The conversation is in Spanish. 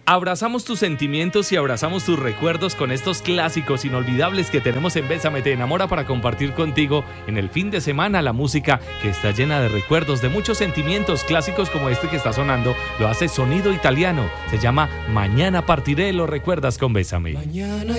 Abrazamos tus sentimientos y abrazamos tus recuerdos con estos clásicos inolvidables que tenemos en Bésame Te Enamora para compartir contigo en el fin de semana. La música que está llena de recuerdos, de muchos sentimientos clásicos como este que está sonando, lo hace Sonido Italiano. Se llama Mañana Partiré, lo recuerdas con Bésame. Mañana